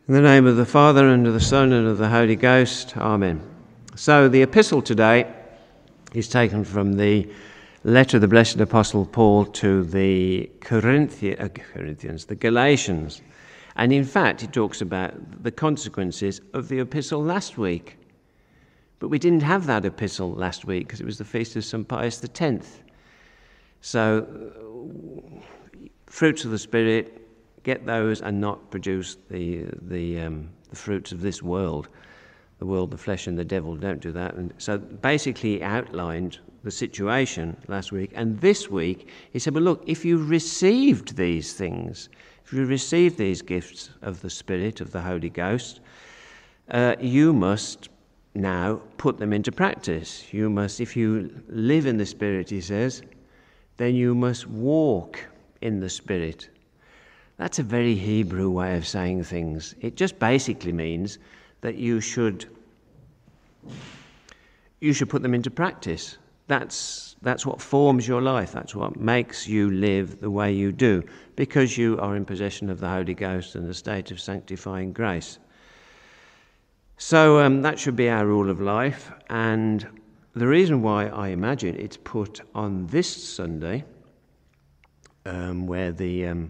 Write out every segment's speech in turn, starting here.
In the name of the Father, and of the Son, and of the Holy Ghost. Amen. So the epistle today is taken from the letter of the blessed Apostle Paul to the Corinthians, the Galatians. And in fact, he talks about the consequences of the epistle last week. But we didn't have that epistle last week because it was the feast of St. Pius X. So, fruits of the Spirit, get those and not produce the fruits of this world. The world, the flesh and the devil, don't do that. And so basically he outlined the situation last week. And this week he said, well, look, if you received these things, if you received these gifts of the Spirit, of the Holy Ghost, you must now put them into practice. You must, if you live in the Spirit, he says, then you must walk in the Spirit. That's a very Hebrew way of saying things. It just basically means that you should put them into practice. That's what forms your life. That's what makes you live the way you do, because you are in possession of the Holy Ghost and the state of sanctifying grace. So that should be our rule of life. And the reason why I imagine it's put on this Sunday, where the...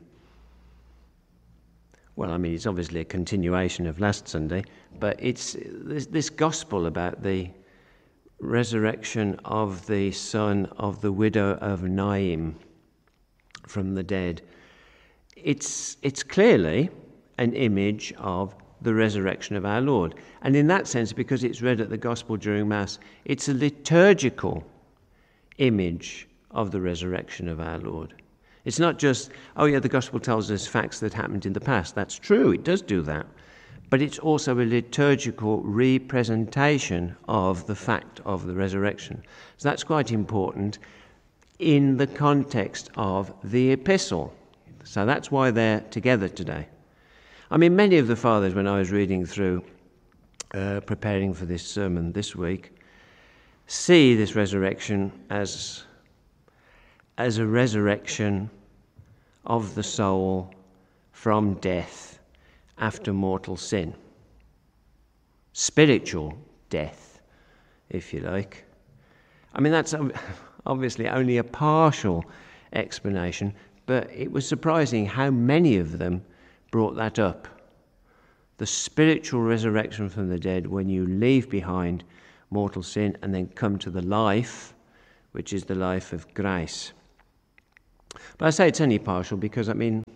it's obviously a continuation of last Sunday, but it's this gospel about the resurrection of the son of the widow of Naim from the dead. It's clearly an image of the resurrection of our Lord. And in that sense, because it's read at the gospel during Mass, it's a liturgical image of the resurrection of our Lord. It's not just, the gospel tells us facts that happened in the past. That's true, it does do that. But it's also a liturgical representation of the fact of the resurrection. So that's quite important in the context of the epistle. So that's why they're together today. Many of the fathers, when I was reading through, preparing for this sermon this week, see this resurrection as a resurrection of the soul from death after mortal sin. Spiritual death, if you like. That's obviously only a partial explanation, but it was surprising how many of them brought that up. The spiritual resurrection from the dead, when you leave behind mortal sin and then come to the life, which is the life of grace. But I say it's only partial because,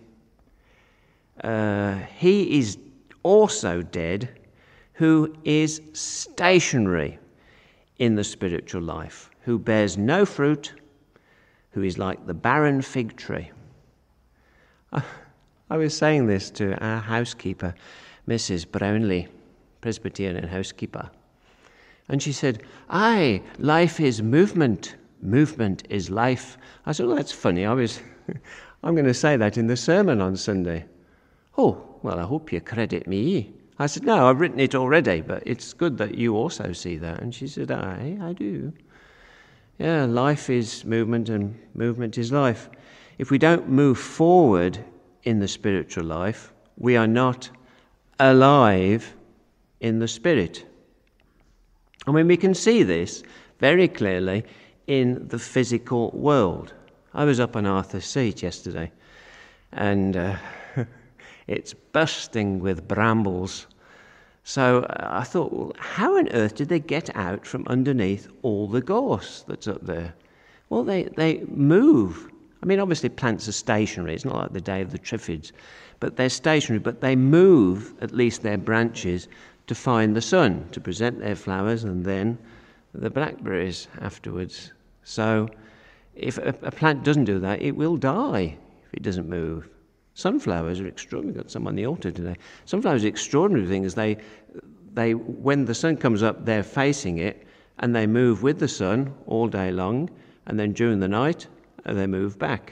he is also dead who is stationary in the spiritual life, who bears no fruit, who is like the barren fig tree. I was saying this to our housekeeper, Mrs. Brownlee, Presbyterian housekeeper. And she said, life is movement. Movement is life. I said, that's funny. I'm going to say that in the sermon on Sunday. Oh, well, I hope you credit me. I said, no, I've written it already, but it's good that you also see that. And she said, I do. Yeah, life is movement and movement is life. If we don't move forward in the spiritual life, we are not alive in the Spirit. We can see this very clearly in the physical world. I was up on Arthur's Seat yesterday, and it's bursting with brambles. So I thought, well, how on earth did they get out from underneath all the gorse that's up there? Well, they move. Obviously plants are stationary. It's not like the day of the Triffids, but they're stationary, but they move, at least their branches, to find the sun, to present their flowers, and then the blackberries afterwards. So if a plant doesn't do that, it will die if it doesn't move. Sunflowers are extraordinary. We've got some on the altar today. Sunflowers are extraordinary things. They when the sun comes up, they're facing it, and they move with the sun all day long, and then during the night, they move back.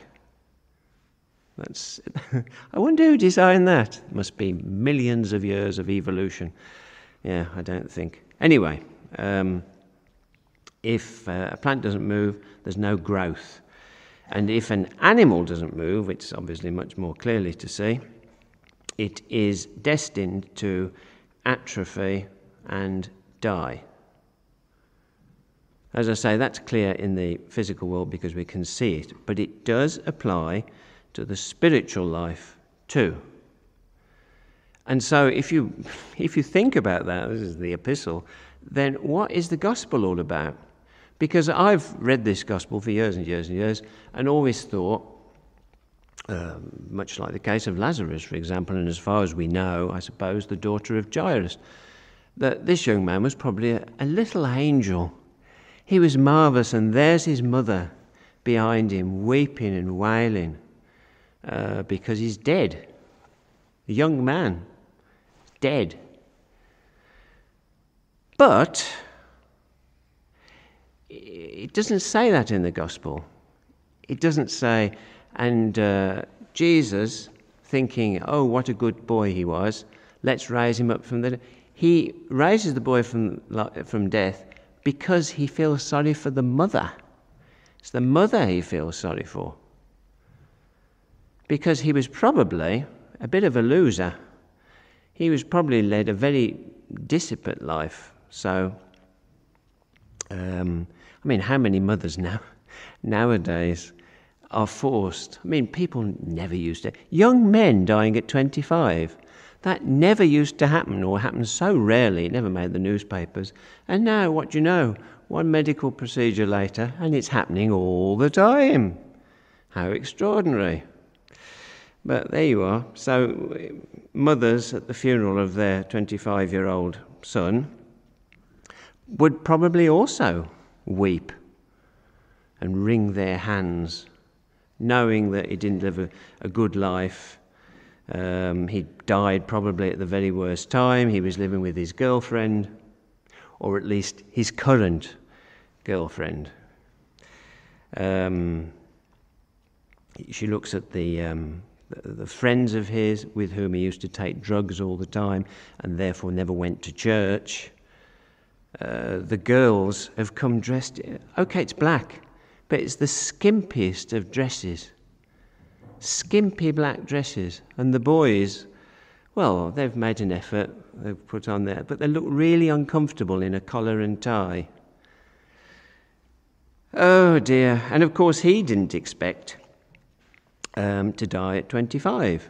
I wonder who designed that. It must be millions of years of evolution. Yeah, I don't think. Anyway, if a plant doesn't move, there's no growth. And if an animal doesn't move, it's obviously much more clearly to see, it is destined to atrophy and die. As I say, that's clear in the physical world because we can see it, but it does apply to the spiritual life too. And so if you think about that, this is the epistle, then what is the gospel all about? Because I've read this gospel for years and years and years and always thought, much like the case of Lazarus, for example, and as far as we know, I suppose, the daughter of Jairus, that this young man was probably a little angel. He was marvellous, and there's his mother behind him, weeping and wailing because he's dead. The young man is dead. But it doesn't say that in the gospel. It doesn't say, and Jesus, thinking, oh, what a good boy he was, let's raise him up from the dead. He raises the boy from death because he feels sorry for the mother. It's the mother he feels sorry for. Because he was probably a bit of a loser. He was probably led a very dissipate life. So, how many mothers nowadays are forced? People never used to. Young men dying at 25. That never used to happen, or happened so rarely, it never made the newspapers. And now, what do you know? One medical procedure later, and it's happening all the time. How extraordinary. But there you are. So, mothers at the funeral of their 25-year-old son would probably also weep and wring their hands, knowing that he didn't live a good life. He died probably at the very worst time. He was living with his girlfriend, or at least his current girlfriend. She looks at the friends of his with whom he used to take drugs all the time and therefore never went to church. The girls have come dressed, okay, it's black, but it's the skimpiest of dresses. Skimpy black dresses. And the boys, well, they've made an effort, they've put on there, but they look really uncomfortable in a collar and tie. Oh dear. And of course he didn't expect to die at 25.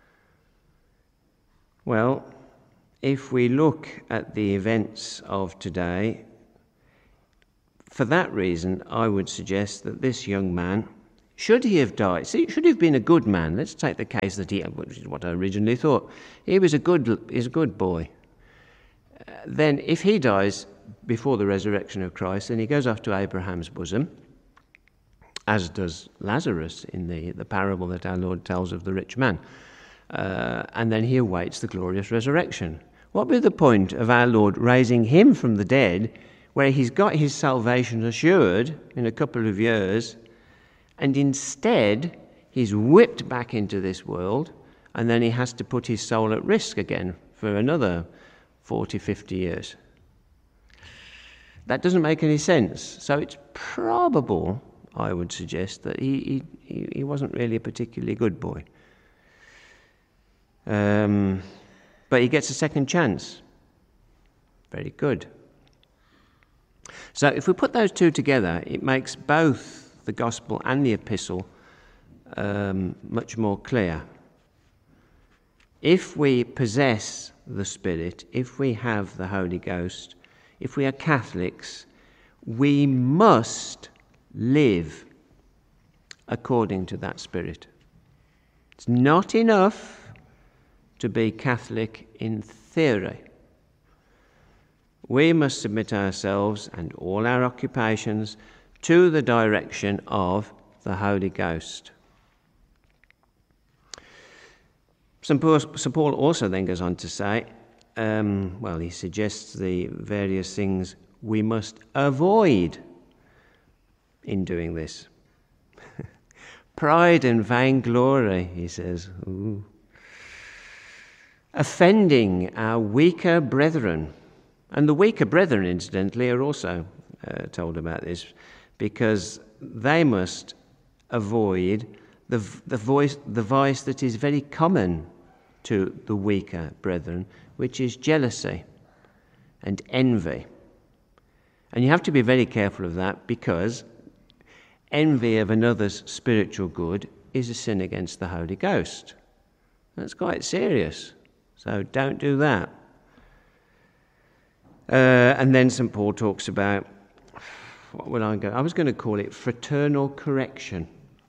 Well, if we look at the events of today, for that reason, I would suggest that this young man, should he have died, should he have been a good man? Let's take the case that which is what I originally thought. He was a good boy. Then if he dies before the resurrection of Christ, then he goes off to Abraham's bosom, as does Lazarus in the parable that our Lord tells of the rich man. And then he awaits the glorious resurrection. What would be the point of our Lord raising him from the dead, where he's got his salvation assured in a couple of years, and instead he's whipped back into this world, and then he has to put his soul at risk again for another 40, 50 years? That doesn't make any sense. So it's probable, I would suggest, that he wasn't really a particularly good boy. But he gets a second chance. Very good. So if we put those two together, it makes both the gospel and the epistle much more clear. If we possess the Spirit, if we have the Holy Ghost, if we are Catholics, we must live according to that Spirit. It's not enough to be Catholic in theory. We must submit ourselves and all our occupations to the direction of the Holy Ghost. St. Paul also then goes on to say, he suggests the various things we must avoid in doing this. Pride and vainglory, he says. Ooh. Offending our weaker brethren. And the weaker brethren, incidentally, are also told about this, because they must avoid the vice that is very common to the weaker brethren, which is jealousy and envy. And you have to be very careful of that, because envy of another's spiritual good is a sin against the Holy Ghost. That's quite serious. So don't do that. And then St. Paul talks about, what will I go? I was going to call it fraternal correction.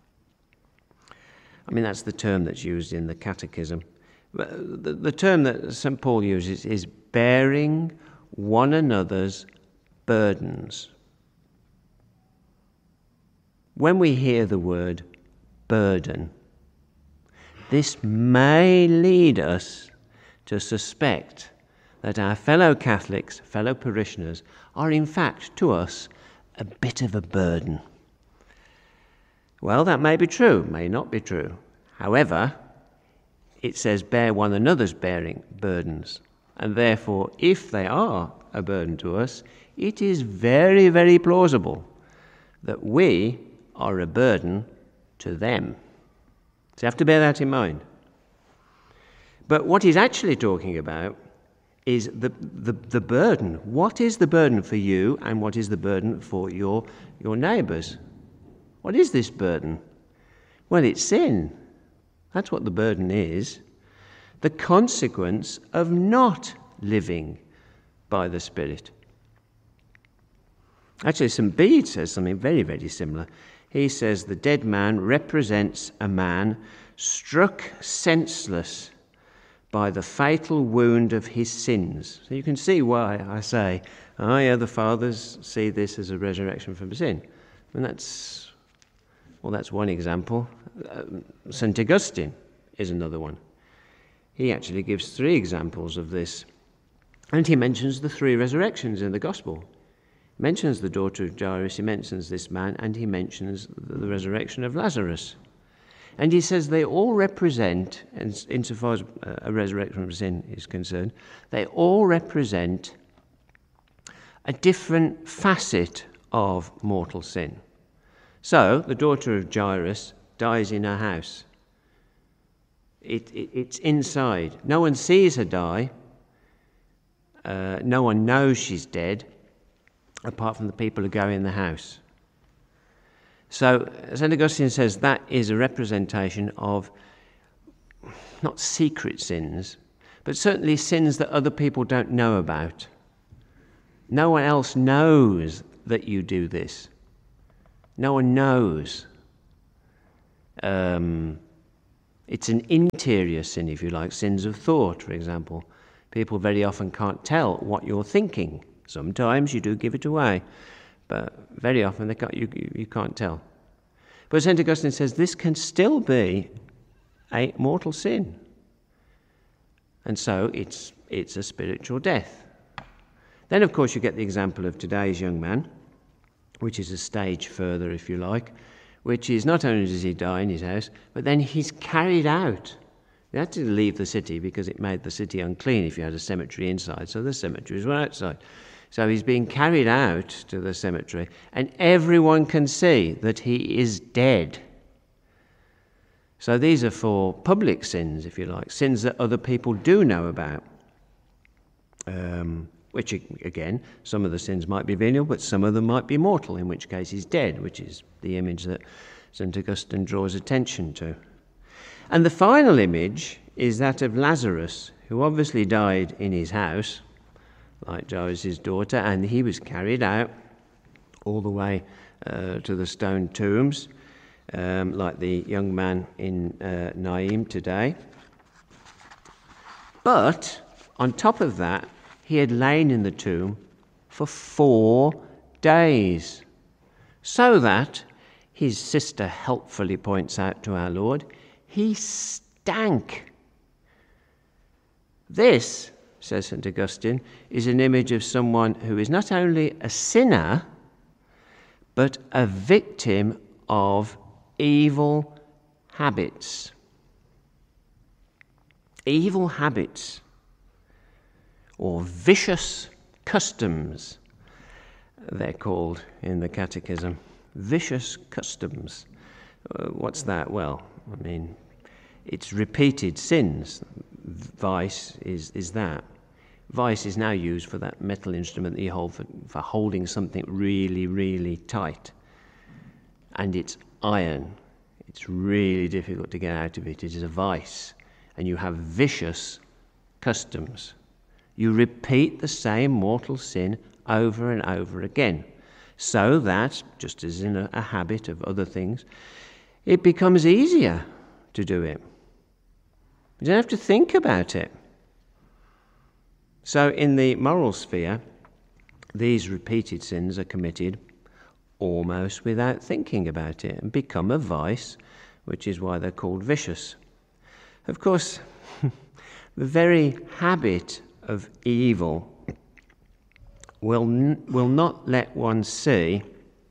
I mean, that's the term that's used in the Catechism. But the term that St. Paul uses is bearing one another's burdens. When we hear the word burden, this may lead us to suspect that our fellow Catholics, fellow parishioners, are in fact to us a bit of a burden. Well, that may be true, may not be true. However, it says bear one another's burdens, and therefore, if they are a burden to us, it is very, very plausible that we are a burden to them. So you have to bear that in mind. But what he's actually talking about is the burden. What is the burden for you, and what is the burden for your neighbours? What is this burden? Well, it's sin. That's what the burden is. The consequence of not living by the Spirit. Actually, St. Bede says something very, very similar. He says the dead man represents a man struck senseless by the fatal wound of his sins. So you can see why I say, the fathers see this as a resurrection from sin. And that's one example. St. Augustine is another one. He actually gives 3 examples of this. And he mentions the 3 resurrections in the Gospel. He mentions the daughter of Jairus, he mentions this man, and he mentions the resurrection of Lazarus. And he says they all represent, and insofar as a resurrection from sin is concerned, they all represent a different facet of mortal sin. So, the daughter of Jairus dies in her house. It's inside. No one sees her die. No one knows she's dead, apart from the people who go in the house. So, St. Augustine says that is a representation of not secret sins, but certainly sins that other people don't know about. No one else knows that you do this. No one knows. It's an interior sin, if you like, sins of thought, for example. People very often can't tell what you're thinking. Sometimes you do give it away, but very often you can't tell. But St. Augustine says this can still be a mortal sin. And so it's a spiritual death. Then, of course, you get the example of today's young man, which is a stage further, if you like, which is not only does he die in his house, but then he's carried out. He had to leave the city because it made the city unclean if you had a cemetery inside, so the cemeteries were outside. So he's being carried out to the cemetery, and everyone can see that he is dead. So these are for public sins, if you like, sins that other people do know about. Which, again, some of the sins might be venial, but some of them might be mortal, in which case he's dead, which is the image that St. Augustine draws attention to. And the final image is that of Lazarus, who obviously died in his house, like Jairus' daughter, and he was carried out all the way to the stone tombs, like the young man in Naim today. But on top of that, he had lain in the tomb for 4 days, so that, his sister helpfully points out to our Lord, he stank. This, says St. Augustine, is an image of someone who is not only a sinner, but a victim of evil habits. Evil habits, or vicious customs, they're called in the Catechism. Vicious customs. What's that? Well, I mean, it's repeated sins. vice is that. Vice is now used for that metal instrument that you hold for holding something really, really tight. And it's iron. It's really difficult to get out of it. It is a vice. And you have vicious customs. You repeat the same mortal sin over and over again, so that, just as in a habit of other things, it becomes easier to do it. You don't have to think about it. So in the moral sphere, these repeated sins are committed almost without thinking about it and become a vice, which is why they're called vicious. Of course, the very habit of evil will not let one see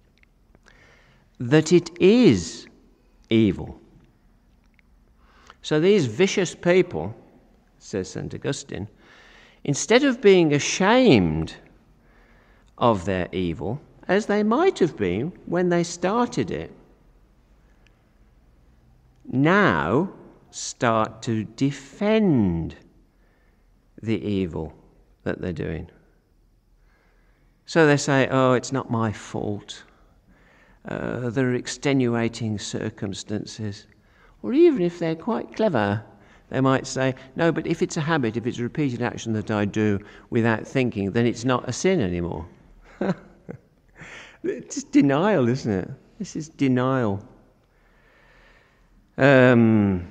that it is evil. So these vicious people, says St. Augustine, instead of being ashamed of their evil, as they might have been when they started it, now start to defend the evil that they're doing. So they say, oh, it's not my fault. There are extenuating circumstances. Or even if they're quite clever, they might say, no, but if it's a habit, if it's a repeated action that I do without thinking, then it's not a sin anymore. It's denial, isn't it? This is denial. And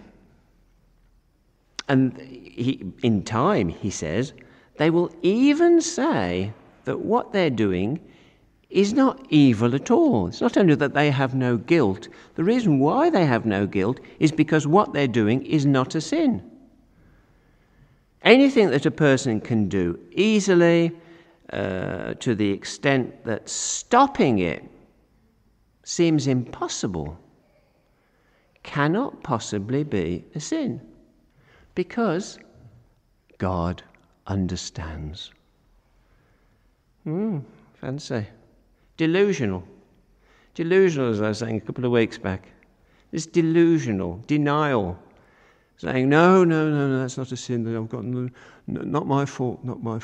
in time, he says, they will even say that what they're doing is not evil at all. It's not only that they have no guilt. The reason why they have no guilt is because what they're doing is not a sin. Anything that a person can do easily, to the extent that stopping it seems impossible, cannot possibly be a sin, because God understands. Fancy. Delusional, as I was saying a couple of weeks back. This delusional, denial, saying, no, that's not a sin that I've got, not my fault.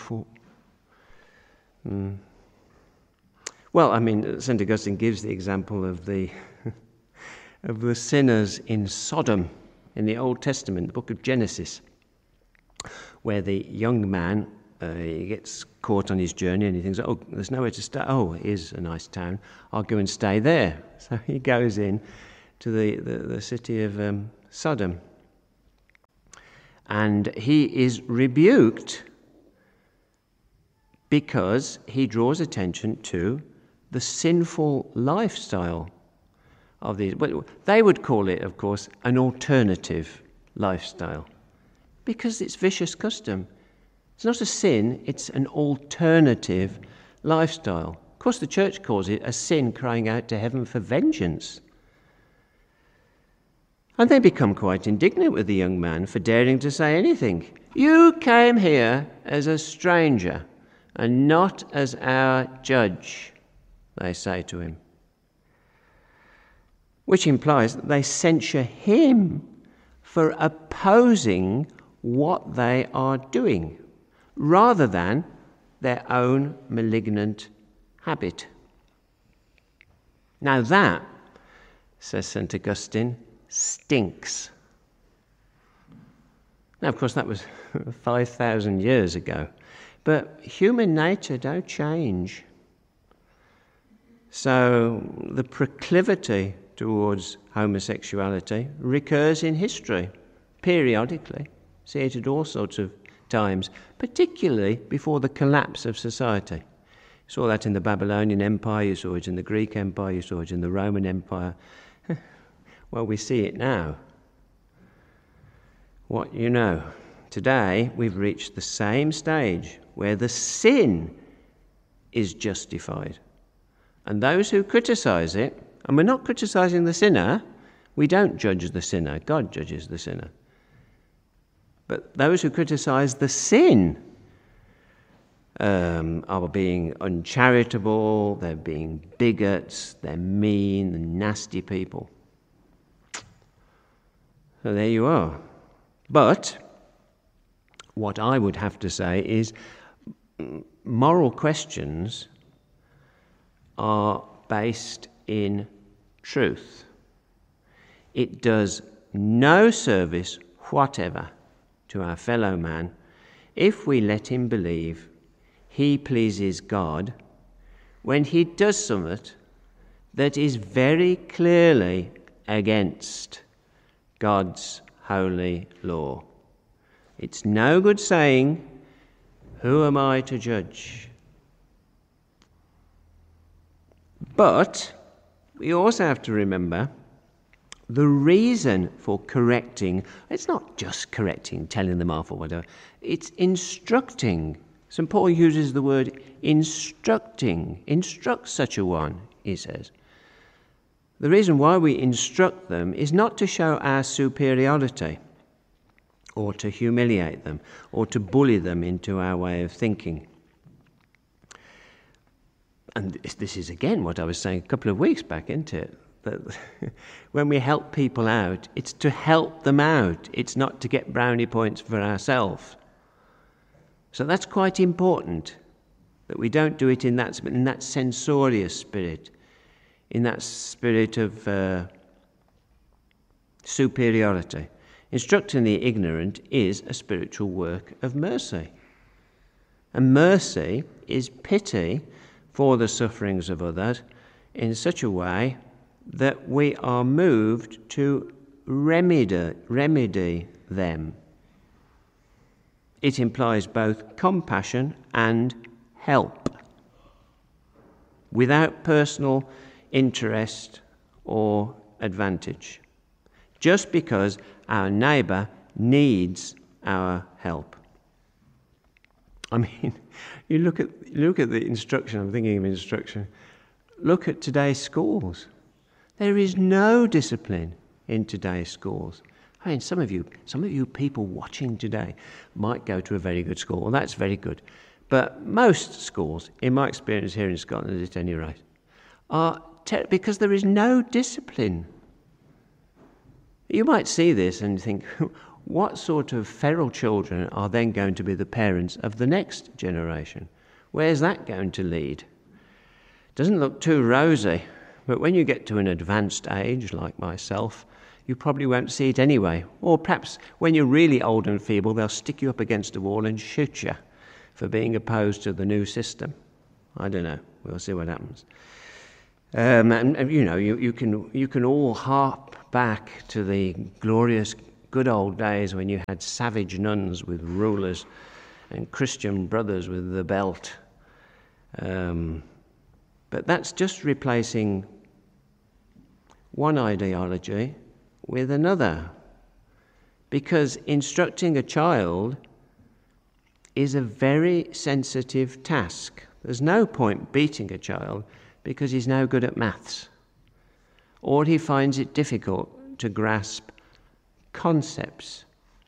Well, I mean, St. Augustine gives the example of the of the sinners in Sodom in the Old Testament, the book of Genesis, where the young man, he gets caught on his journey and he thinks, oh, there's nowhere to stay. Oh, here's a nice town. I'll go and stay there. So he goes in to the city of Sodom. And he is rebuked because he draws attention to the sinful lifestyle of these. They would call it, of course, an alternative lifestyle, because it's vicious custom. It's not a sin, it's an alternative lifestyle. Of course, the church calls it a sin crying out to heaven for vengeance. And they become quite indignant with the young man for daring to say anything. You came here as a stranger and not as our judge, they say to him. Which implies that they censure him for opposing what they are doing, rather than their own malignant habit. Now that, says St. Augustine, stinks. Now, of course, that was 5,000 years ago, but human nature don't change. So the proclivity towards homosexuality recurs in history, periodically. See it at all sorts of times, particularly before the collapse of society. You saw that in the Babylonian Empire, you saw it in the Greek Empire, you saw it in the Roman Empire. Well, we see it now. What you know, today we've reached the same stage where the sin is justified. And those who criticize it, and we're not criticizing the sinner, we don't judge the sinner, God judges the sinner. But those who criticize the sin are being uncharitable, they're being bigots, they're mean and nasty people. So there you are. But what I would have to say is moral questions are based in truth. It does no service whatever to our fellow man if we let him believe he pleases God when he does something that is very clearly against God's holy law. It's no good saying, "Who am I to judge?" But we also have to remember the reason for correcting. It's not just correcting, telling them off or whatever. It's instructing. St. Paul uses the word instructing. Instruct such a one, he says. The reason why we instruct them is not to show our superiority or to humiliate them or to bully them into our way of thinking. And this is again what I was saying a couple of weeks back, isn't it? That when we help people out, it's to help them out. It's not to get brownie points for ourselves. So that's quite important, that we don't do it in that censorious spirit, in that spirit of superiority. Instructing the ignorant is a spiritual work of mercy. And mercy is pity for the sufferings of others in such a way that we are moved to remedy them. It implies both compassion and help, without personal interest or advantage, just because our neighbour needs our help. I mean, you look at the instruction. I'm thinking of instruction. Look at today's schools. There is no discipline in today's schools. I mean, some of you people watching today might go to a very good school. Well, that's very good. But most schools, in my experience here in Scotland at any rate, are because there is no discipline. You might see this and think, what sort of feral children are then going to be the parents of the next generation? Where's that going to lead? Doesn't look too rosy, but when you get to an advanced age like myself, you probably won't see it anyway. Or perhaps when you're really old and feeble, they'll stick you up against a wall and shoot you for being opposed to the new system. I don't know. We'll see what happens. And you know, you can all harp back to the glorious good old days when you had savage nuns with rulers and Christian brothers with the belt. But that's just replacing one ideology with another. Because instructing a child is a very sensitive task. There's no point beating a child because he's no good at maths, or he finds it difficult to grasp concepts.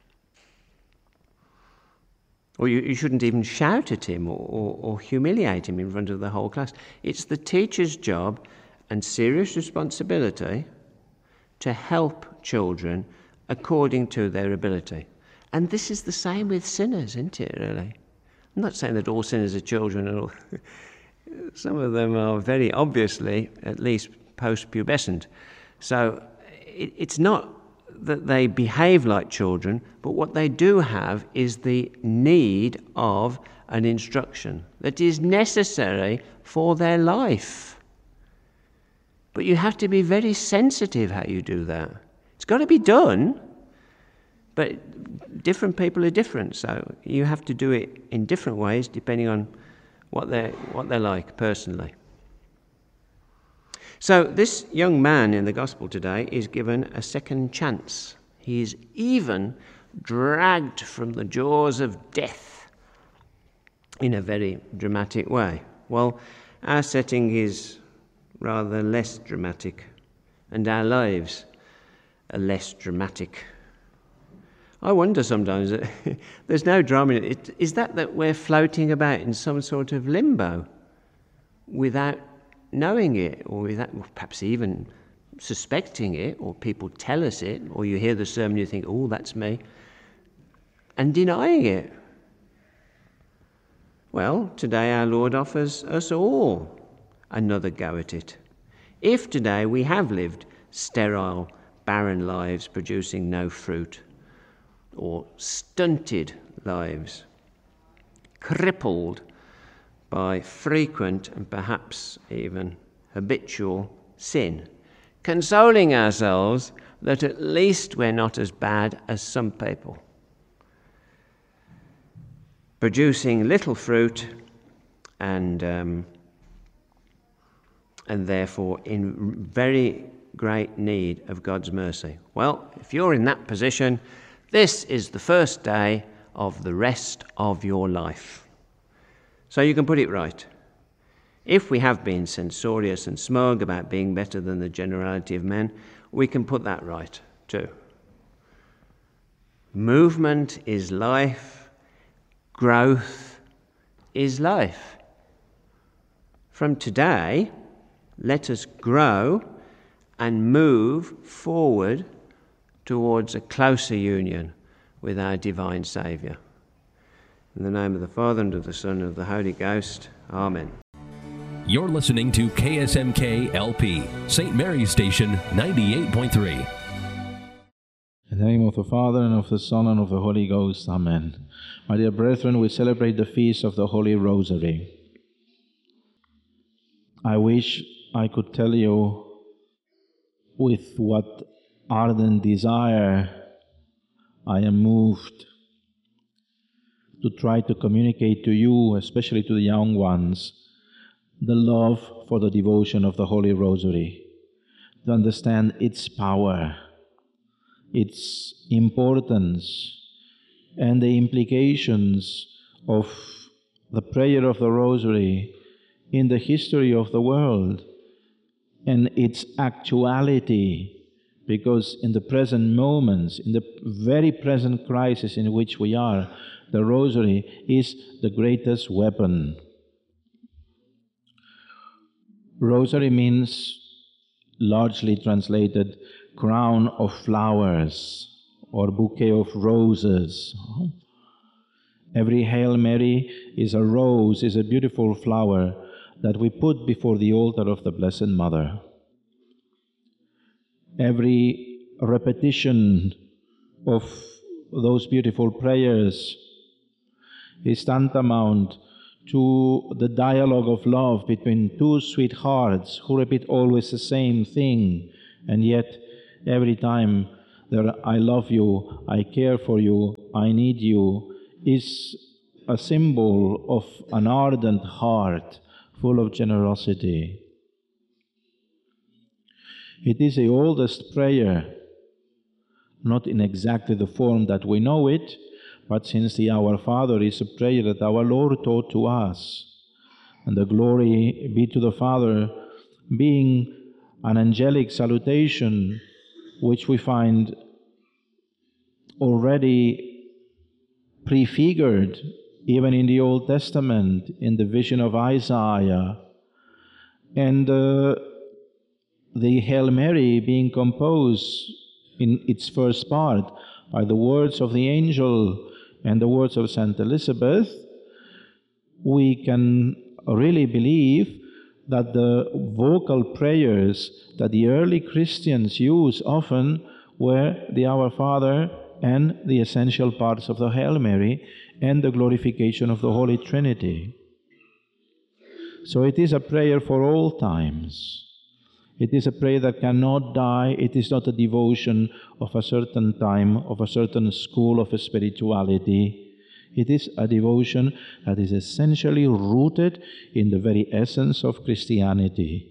Or you shouldn't even shout at him or humiliate him in front of the whole class. It's the teacher's job and serious responsibility to help children according to their ability. And this is the same with sinners, isn't it, really? I'm not saying that all sinners are children and all. Some of them are very obviously, at least, post-pubescent. So it's not that they behave like children, but what they do have is the need of an instruction that is necessary for their life. But you have to be very sensitive how you do that. It's got to be done, but different people are different, so you have to do it in different ways depending on what they're like personally. So this young man in the gospel today is given a second chance. He is even dragged from the jaws of death in a very dramatic way. Well, our setting is rather less dramatic, and our lives are less dramatic. I wonder sometimes, there's no drama in it. Is that we're floating about in some sort of limbo without knowing it, or without perhaps even suspecting it, or people tell us it, or you hear the sermon and you think, oh, that's me, and denying it. Well, today our Lord offers us all another go at it. If today we have lived sterile, barren lives producing no fruit, or stunted lives, crippled by frequent and perhaps even habitual sin, consoling ourselves that at least we're not as bad as some people, producing little fruit and therefore in very great need of God's mercy. Well, if you're in that position, this is the first day of the rest of your life. So you can put it right. If we have been censorious and smug about being better than the generality of men, we can put that right too. Movement is life. Growth is life. From today, let us grow and move forward towards a closer union with our divine Saviour. In the name of the Father, and of the Son, and of the Holy Ghost. Amen. You're listening to KSMK LP, St. Mary's Station 98.3. In the name of the Father, and of the Son, and of the Holy Ghost. Amen. My dear brethren, we celebrate the feast of the Holy Rosary. I wish I could tell you with what ardent desire I am moved to try to communicate to you, especially to the young ones, the love for the devotion of the Holy Rosary, to understand its power, its importance, and the implications of the prayer of the Rosary in the history of the world and its actuality, because in the present moments, in the very present crisis in which we are, the Rosary is the greatest weapon. Rosary means, largely translated, crown of flowers or bouquet of roses. Every Hail Mary is a rose, is a beautiful flower that we put before the altar of the Blessed Mother. Every repetition of those beautiful prayers is tantamount to the dialogue of love between two sweethearts who repeat always the same thing, and yet every time their "I love you," "I care for you," "I need you" is a symbol of an ardent heart full of generosity. It is the oldest prayer, not in exactly the form that we know it, but since the Our Father is a prayer that our Lord taught to us, and the glory be to the Father, being an angelic salutation which we find already prefigured even in the Old Testament, in the vision of Isaiah, and the Hail Mary being composed in its first part by the words of the angel and the words of Saint Elizabeth, we can really believe that the vocal prayers that the early Christians used often were the Our Father and the essential parts of the Hail Mary and the glorification of the Holy Trinity. So it is a prayer for all times. It is a prayer that cannot die. It is not a devotion of a certain time, of a certain school of spirituality. It is a devotion that is essentially rooted in the very essence of Christianity.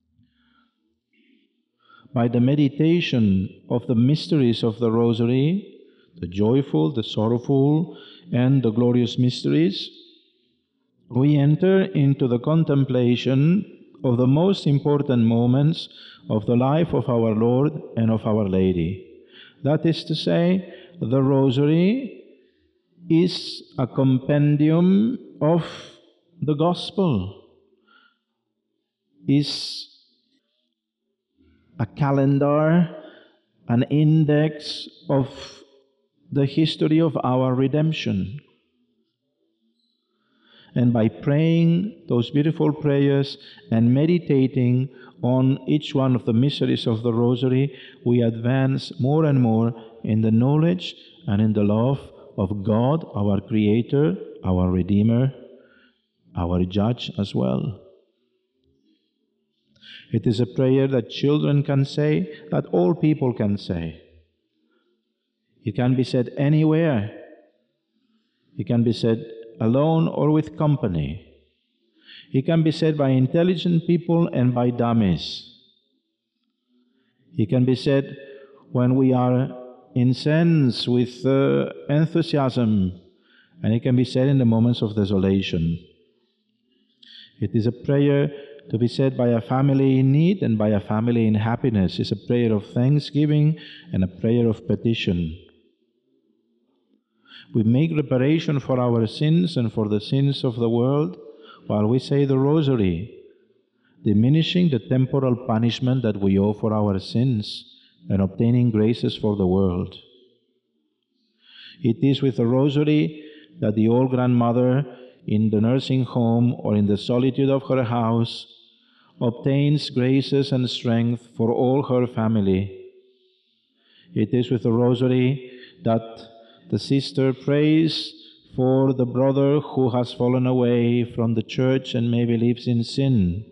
By the meditation of the mysteries of the Rosary, the joyful, the sorrowful, and the glorious mysteries, we enter into the contemplation of the most important moments of the life of our Lord and of Our Lady. That is to say, the Rosary is a compendium of the Gospel, is a calendar, an index of the history of our redemption. And by praying those beautiful prayers and meditating on each one of the mysteries of the Rosary, we advance more and more in the knowledge and in the love of God, our Creator, our Redeemer, our Judge as well. It is a prayer that children can say, that all people can say. It can be said anywhere. It can be said alone or with company. It can be said by intelligent people and by dummies. It can be said when we are incensed with enthusiasm, and it can be said in the moments of desolation. It is a prayer to be said by a family in need and by a family in happiness. It's a prayer of thanksgiving and a prayer of petition. We make reparation for our sins and for the sins of the world while we say the Rosary, diminishing the temporal punishment that we owe for our sins and obtaining graces for the world. It is with the Rosary that the old grandmother in the nursing home or in the solitude of her house obtains graces and strength for all her family. It is with the Rosary that the sister prays for the brother who has fallen away from the church and maybe lives in sin.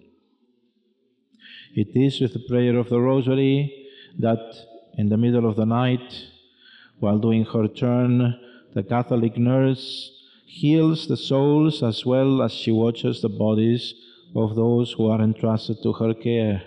It is with the prayer of the Rosary that in the middle of the night, while doing her turn, the Catholic nurse heals the souls as well as she watches the bodies of those who are entrusted to her care.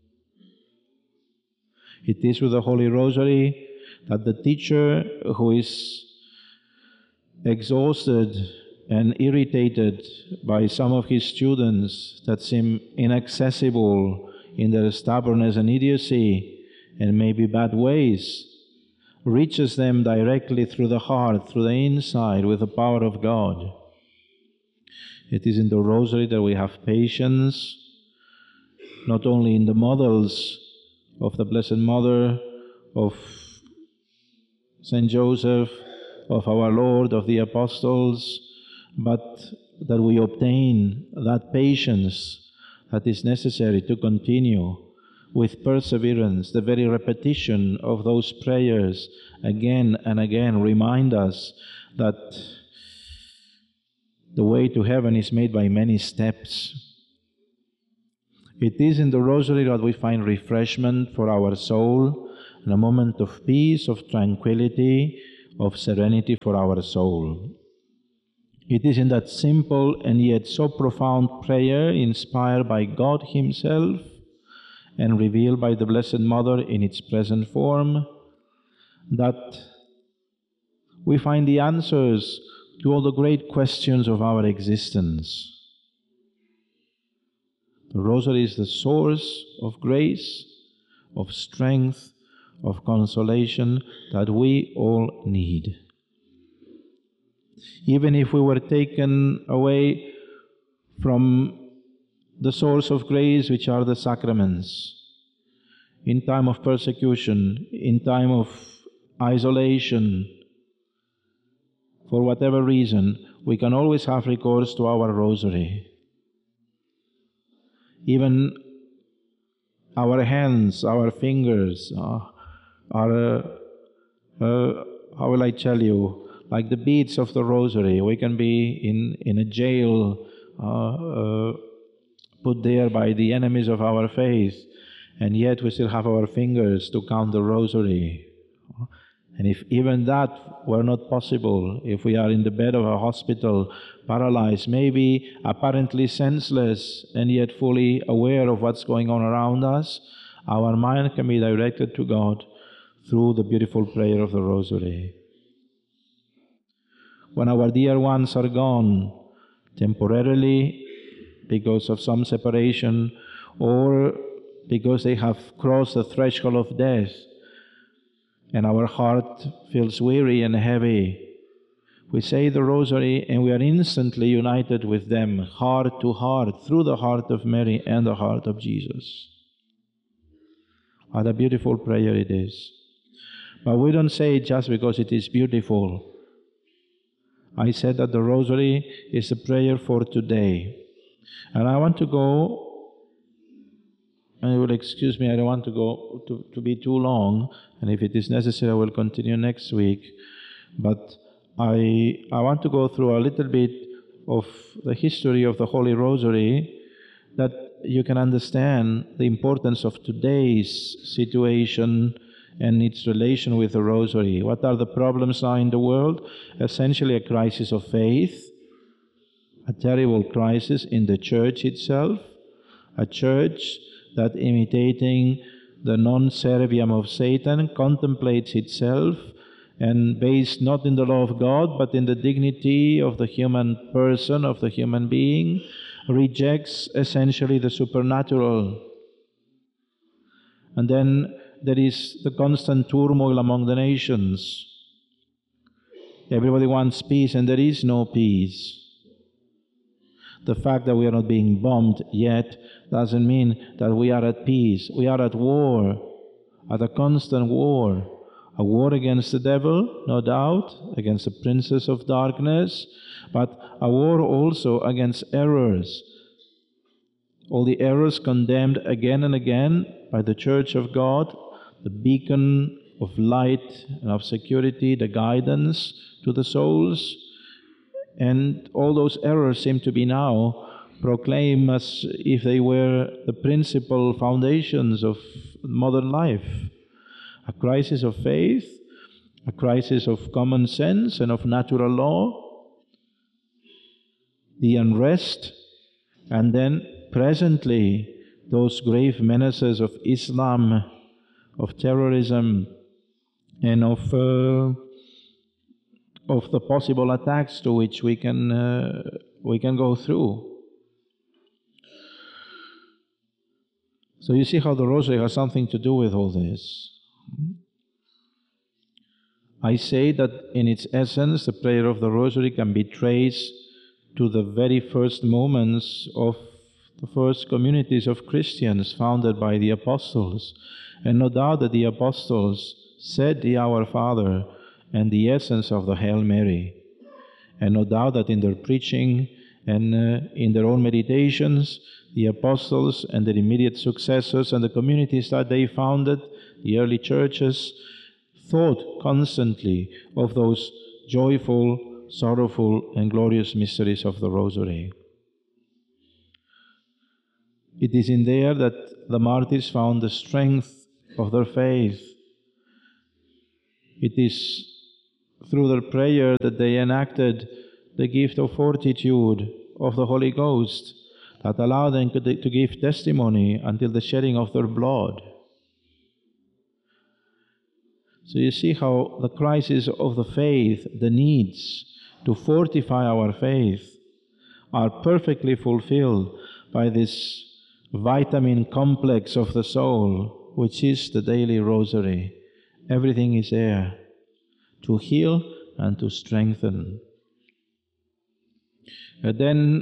It is with the Holy Rosary that the teacher who is exhausted and irritated by some of his students that seem inaccessible in their stubbornness and idiocy and maybe bad ways, reaches them directly through the heart, through the inside, with the power of God. It is in the Rosary that we have patience, not only in the models of the Blessed Mother, of Saint Joseph, of our Lord, of the Apostles, but that we obtain that patience that is necessary to continue with perseverance. The very repetition of those prayers again and again remind us that the way to heaven is made by many steps. It is in the Rosary that we find refreshment for our soul and a moment of peace, of tranquility, of serenity for our soul. It is in that simple and yet so profound prayer, inspired by God Himself and revealed by the Blessed Mother in its present form, that we find the answers to all the great questions of our existence. The Rosary is the source of grace, of strength, of consolation that we all need. Even if we were taken away from the source of grace, which are the sacraments, in time of persecution, in time of isolation, for whatever reason, we can always have recourse to our Rosary. Even our hands, our fingers are, how will I tell you, like the beads of the Rosary. We can be in a jail, put there by the enemies of our faith, and yet we still have our fingers to count the Rosary. And if even that were not possible, if we are in the bed of a hospital, paralyzed, maybe apparently senseless, and yet fully aware of what's going on around us, our mind can be directed to God through the beautiful prayer of the Rosary. When our dear ones are gone, temporarily, because of some separation, or because they have crossed the threshold of death, and our heart feels weary and heavy, we say the Rosary and we are instantly united with them, heart to heart, through the heart of Mary and the heart of Jesus. What a beautiful prayer it is. But we don't say it just because it is beautiful. I said that the Rosary is a prayer for today. And I want to go, and you will excuse me, I don't want to go to be too long, and if it is necessary I will continue next week. But I want to go through a little bit of the history of the Holy Rosary, that you can understand the importance of today's situation and its relation with the Rosary. What are the problems now in the world? Essentially a crisis of faith, a terrible crisis in the Church itself, a Church that, imitating the non serviam of Satan, contemplates itself, and based not in the law of God but in the dignity of the human person, of the human being, rejects essentially the supernatural. And then there is the constant turmoil among the nations. Everybody wants peace and there is no peace. The fact that we are not being bombed yet doesn't mean that we are at peace. We are at war, at a constant war. A war against the devil, no doubt, against the princes of darkness, but a war also against errors. All the errors condemned again and again by the Church of God, the beacon of light and of security, the guidance to the souls. And all those errors seem to be now proclaimed as if they were the principal foundations of modern life. A crisis of faith, a crisis of common sense and of natural law, the unrest, and then presently those grave menaces of Islam, of terrorism, and of the possible attacks to which we can go through. So you see how the Rosary has something to do with all this. I say that in its essence, the prayer of the Rosary can be traced to the very first moments of the first communities of Christians founded by the Apostles. And no doubt that the Apostles said the Our Father and the essence of the Hail Mary. And no doubt that in their preaching and in their own meditations, the Apostles and their immediate successors and the communities that they founded, the early churches, thought constantly of those joyful, sorrowful, and glorious mysteries of the Rosary. It is in there that the martyrs found the strength of their faith. It is through their prayer that they enacted the gift of fortitude of the Holy Ghost that allowed them to give testimony until the shedding of their blood. So you see how the crisis of the faith, the needs to fortify our faith, are perfectly fulfilled by this vitamin complex of the soul, which is the daily Rosary. Everything is there to heal and to strengthen. And then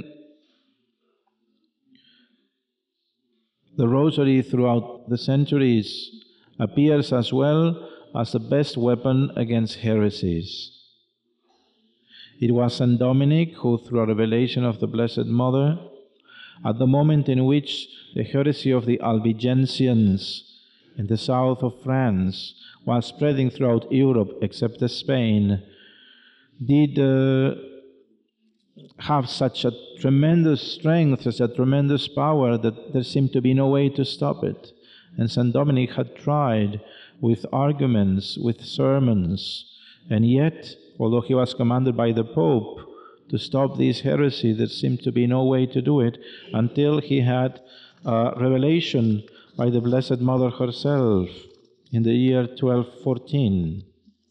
the Rosary throughout the centuries appears as well as the best weapon against heresies. It was Saint Dominic who, through a revelation of the Blessed Mother, at the moment in which the heresy of the Albigensians in the south of France was spreading throughout Europe except Spain, did have such a tremendous strength, such a tremendous power, that there seemed to be no way to stop it. And Saint Dominic had tried with arguments, with sermons, and yet, although he was commanded by the Pope to stop this heresy, there seemed to be no way to do it until he had a revelation by the Blessed Mother herself in the year 1214.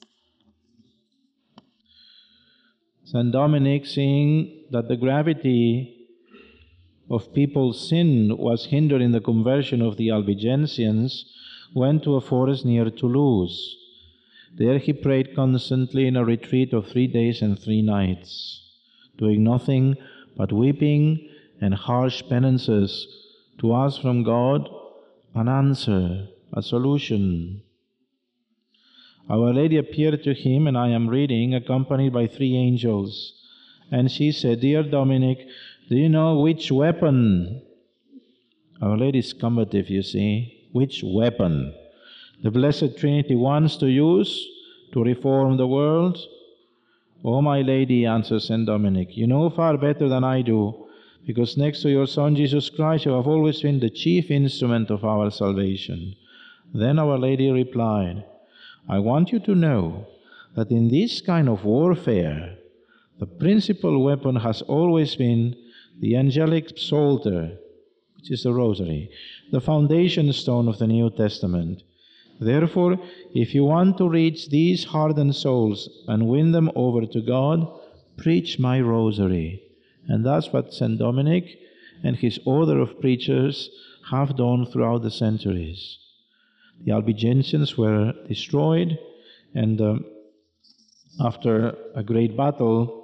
Saint Dominic, seeing that the gravity of people's sin was hindering the conversion of the Albigensians, went to a forest near Toulouse. There he prayed constantly in a retreat of 3 days and 3 nights, doing nothing but weeping and harsh penances to ask from God an answer, a solution. Our Lady appeared to him, and I am reading, accompanied by 3 angels. And she said, "Dear Dominic, do you know which weapon?" Our Lady is combative, you see. Which weapon the Blessed Trinity wants to use to reform the world? "Oh, my Lady," answers St. Dominic, "you know far better than I do, because next to your Son Jesus Christ, you have always been the chief instrument of our salvation." Then Our Lady replied, "I want you to know that in this kind of warfare, the principal weapon has always been the angelic psalter, which is the Rosary, the foundation stone of the New Testament. Therefore, if you want to reach these hardened souls and win them over to God, preach my Rosary." And that's what St. Dominic and his order of preachers have done throughout the centuries. The Albigensians were destroyed, and after a great battle,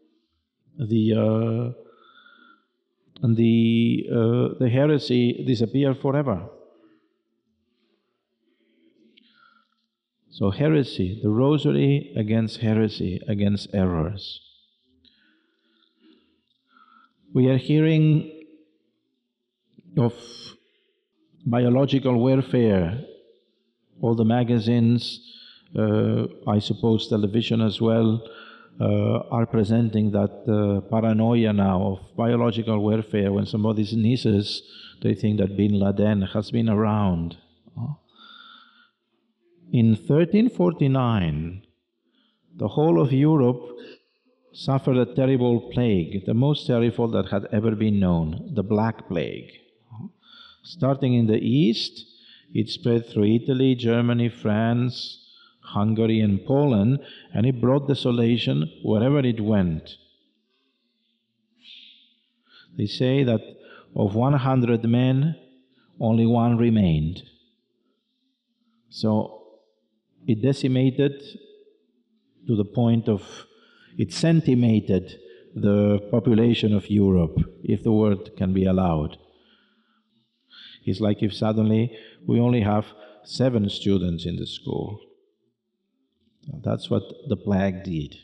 the heresy disappeared forever. So heresy, the Rosary against heresy, against errors. We are hearing of biological warfare. All the magazines, I suppose television as well, are presenting that paranoia now of biological warfare. When somebody sneezes, they think that Bin Laden has been around. In 1349, the whole of Europe suffered a terrible plague, the most terrible that had ever been known, the Black Plague. Starting in the east, it spread through Italy, Germany, France, Hungary and Poland, and it brought desolation wherever it went. They say that of 100 men, only 1 remained. So it decimated to the point of, it centimated the population of Europe, if the word can be allowed. It's like if suddenly we only have 7 students in the school. That's what the plague did.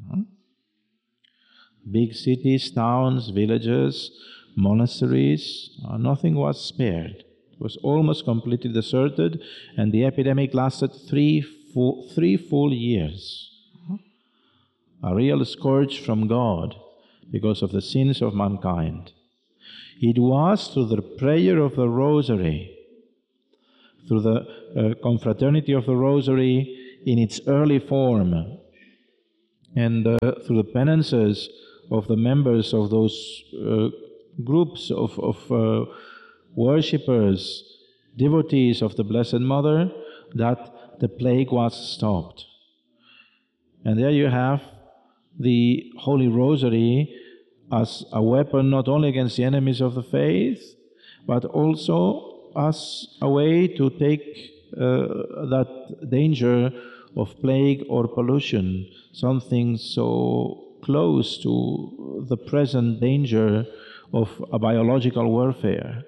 Big cities, towns, villages, monasteries, nothing was spared. It was almost completely deserted, and the epidemic lasted 3 full years. A real scourge from God because of the sins of mankind. It was through the prayer of the Rosary, through the confraternity of the Rosary in its early form, and through the penances of the members of those groups of worshippers, devotees of the Blessed Mother, that the plague was stopped. And there you have the Holy Rosary as a weapon not only against the enemies of the faith, but also as a way to take that danger of plague or pollution, something so close to the present danger of a biological warfare.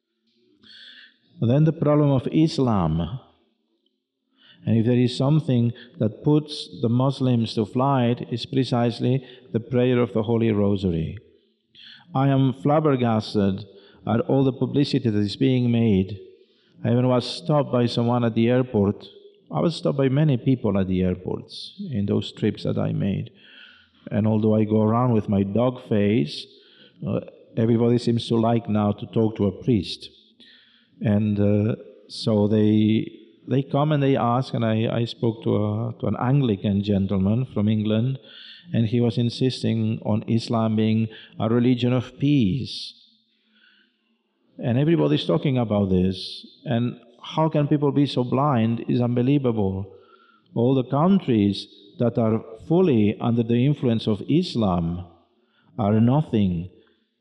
Then the problem of Islam. And if there is something that puts the Muslims to flight, is precisely the prayer of the Holy Rosary. I am flabbergasted at all the publicity that is being made. I even was stopped by someone at the airport. I was stopped by many people at the airports in those trips that I made. And although I go around with my dog face, everybody seems to like now to talk to a priest. And so they come and they ask, and I spoke to an Anglican gentleman from England, and he was insisting on Islam being a religion of peace. And everybody's talking about this, and how can people be so blind is unbelievable. All the countries that are fully under the influence of Islam are nothing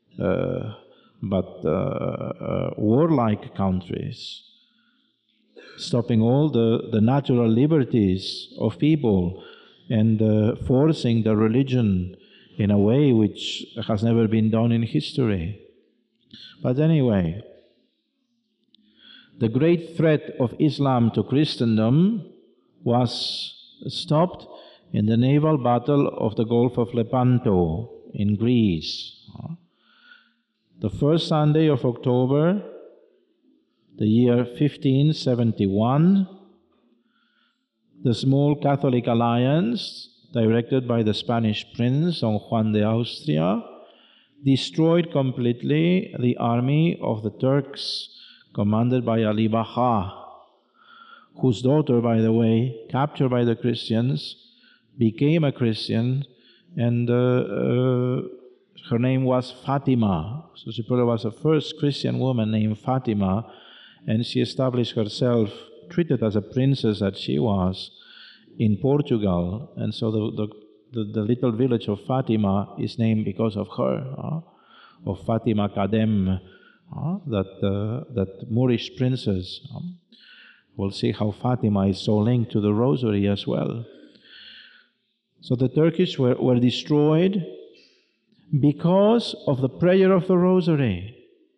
but warlike countries, stopping all the natural liberties of people and forcing the religion in a way which has never been done in history. But anyway, the great threat of Islam to Christendom, was stopped in the naval battle of the Gulf of Lepanto in Greece. The first Sunday of October, the year 1571, the small Catholic alliance, directed by the Spanish prince Don Juan de Austria, destroyed completely the army of the Turks commanded by Ali Baka, whose daughter, by the way, captured by the Christians, became a Christian, and her name was Fatima. So she probably was the first Christian woman named Fatima, and she established herself, treated as a princess that she was, in Portugal. And so the little village of Fatima is named because of her, of Fatima Kadem, that Moorish princess. We'll see how Fatima is so linked to the Rosary as well. So the Turkish were destroyed because of the prayer of the Rosary.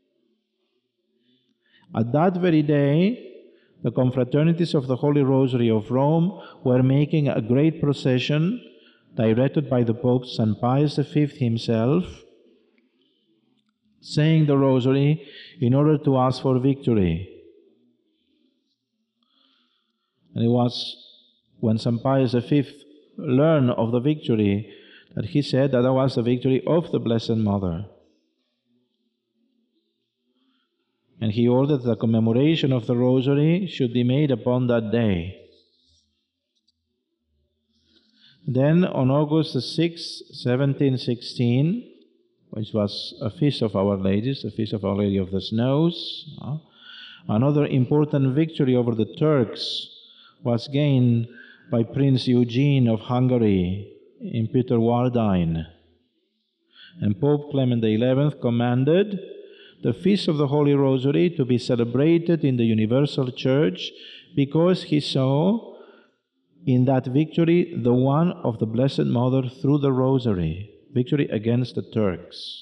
At that very day, the confraternities of the Holy Rosary of Rome were making a great procession directed by the Pope St. Pius V himself, saying the Rosary in order to ask for victory. And it was when St. Pius V learned of the victory that he said that was the victory of the Blessed Mother. And he ordered that the commemoration of the Rosary should be made upon that day. Then on August the 6th, 1716, which was a feast of Our Lady, the feast of Our Lady of the Snows, another important victory over the Turks was gained by Prince Eugene of Hungary in Peterwardine. And Pope Clement XI commanded the Feast of the Holy Rosary to be celebrated in the Universal Church because he saw in that victory the one of the Blessed Mother through the Rosary, victory against the Turks.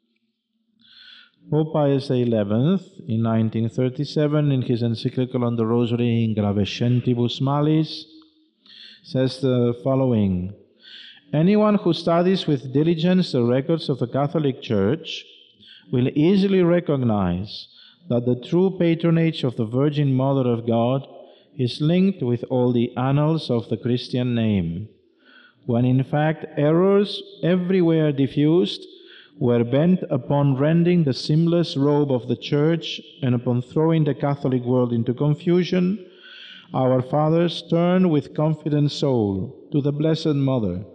Pope Pius XI, in 1937, in his encyclical on the Rosary in Gravescentibus Malis, says the following: anyone who studies with diligence the records of the Catholic Church will easily recognize that the true patronage of the Virgin Mother of God is linked with all the annals of the Christian name, when in fact errors everywhere diffused were bent upon rending the seamless robe of the Church and upon throwing the Catholic world into confusion. Our fathers turned with confident soul to the Blessed Mother,